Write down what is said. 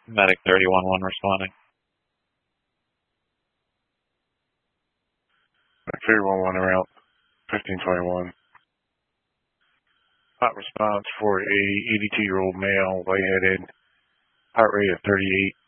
Medic 311 responding. Medic 311 around 1521. Hot response for a 82-year-old male, lightheaded, heart rate of 38.